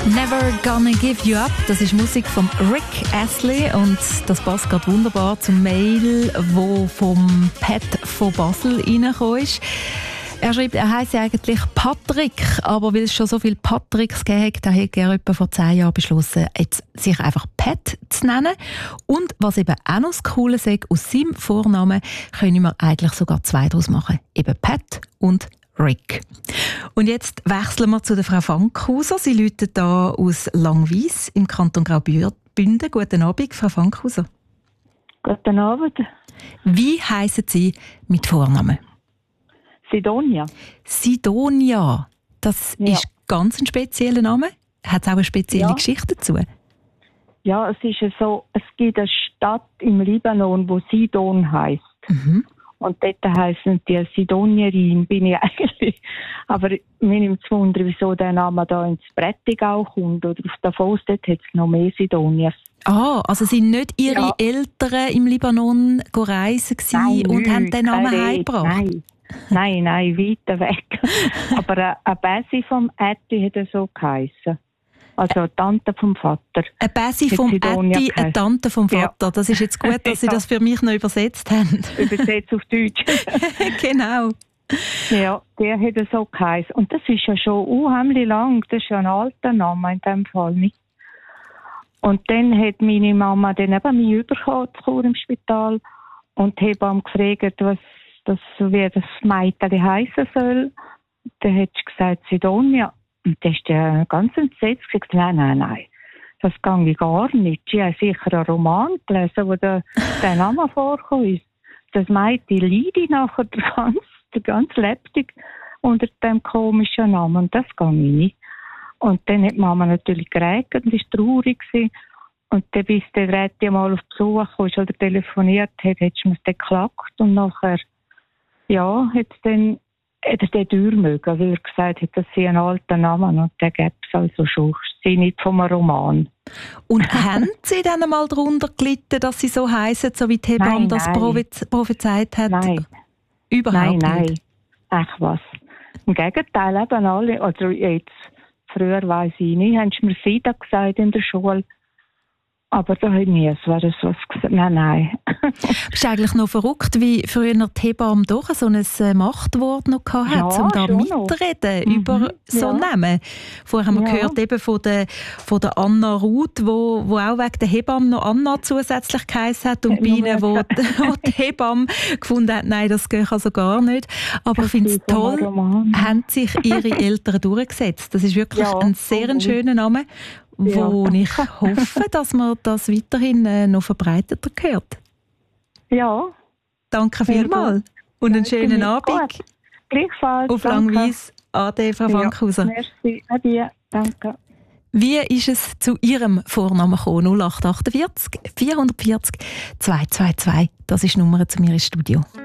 Never Gonna Give You Up, das ist Musik von Rick Astley und das passt gerade wunderbar zum Mail, wo vom Pat von Basel reingekommen ist. Er schreibt, er heisst eigentlich Patrick, aber weil es schon so viele Patricks gegeben hat, hat er etwa vor 10 Jahren beschlossen, jetzt sich einfach Pat zu nennen. Und was eben auch noch das Coole ist, aus seinem Vornamen können wir eigentlich sogar 2 daraus machen. Eben Pat und Rick. Und jetzt wechseln wir zu der Frau Fankhauser. Sie läutet da aus Langwies im Kanton Graubünden. Guten Abend, Frau Fankhauser. Guten Abend. Wie heissen Sie mit Vornamen? Sidonia. Sidonia. Das ist ganz ein spezieller Name. Hat es auch eine spezielle Geschichte dazu? Ja, es ist so, es gibt eine Stadt im Libanon, die Sidon heisst. Mhm. Und dort heissen die Sidonierin, bin ich eigentlich. Aber mir nimmt es Wunder, wieso der Name da ins Prättigau kommt. Oder auf Davos, dort hat es noch mehr Sidonias. Ah, also sind nicht Ihre Eltern im Libanon reisen und haben den Namen heimgebracht? Nein, weiter weg. Aber eine Bäsi vom Ätti hat so geheissen. Also eine Tante vom Vater. Eine Bäsi vom Ätti, eine Tante vom Vater. Ja. Das ist jetzt gut, dass Sie das für mich noch übersetzt haben. Übersetzt auf Deutsch. Genau. Ja, der hat so geheißen. Und das ist ja schon unheimlich lang. Das ist ja ein alter Name in dem Fall nicht. Und dann hat meine Mama dann eben mich bekommen im Spital und die Hebamme gefragt, wie das Mädchen heissen soll. Dann hat sie gesagt, Sidonia. Und dann ist der ganz entsetzt gesagt, nein, das geht gar nicht. Sie haben sicher einen Roman gelesen, wo der Name vorkommt. Das Mädchen leidet nachher ganz lebendig unter dem komischen Namen. Und das geht nicht. Und dann hat Mama natürlich geregnet und war traurig gewesen. Und dann, bis der Räti mal auf Besuch kam oder telefoniert hat, hat sie mir dann geklagt. Und nachher, hat er den durchmögen, weil er gesagt hat, das sei ein alter Name und den gäbe es also schon. Sie nicht vom Roman. Und haben Sie dann einmal darunter gelitten, dass Sie so heissen, so wie die Hebamme das prophezeit hat? Nein. Überhaupt nicht? Nein. Ach was. Im Gegenteil, eben alle, also jetzt, früher weiss ich nicht, haben sie mir Sida gesagt in der Schule. Aber da hat nie so was gesagt. Nein. Bist du eigentlich noch verrückt, wie früher die Hebamme doch so ein Machtwort noch hatte, um da mitreden über so Namen. Vorher haben wir gehört eben von der Anna Ruth, wo auch wegen der Hebamme noch Anna zusätzlich geheißen hat und bei ihnen, wo die Hebamme gefunden hat, nein, das geht also gar nicht. Aber ich finde es toll, haben sich ihre Eltern durchgesetzt. Das ist wirklich ein sehr schöner Name, wo ich hoffe, dass man das weiterhin noch verbreiteter hört. Ja. Danke vielmals und einen schönen Abend. Gleichfalls. Auf Langwies. Ade, Frau Fankhauser. Merci. Adieu. Danke. Wie ist es zu Ihrem Vornamen gekommen? 0848 440 222. Das ist die Nummer zu mir ins Studio.